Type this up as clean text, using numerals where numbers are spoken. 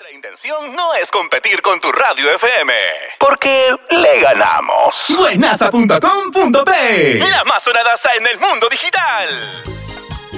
La intención no es competir con tu radio FM, porque le ganamos. Buenaza.com.p, la más sonadaza en el mundo digital.